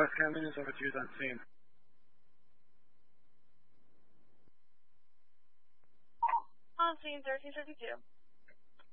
West Cameron is over to use on scene. On scene 1352.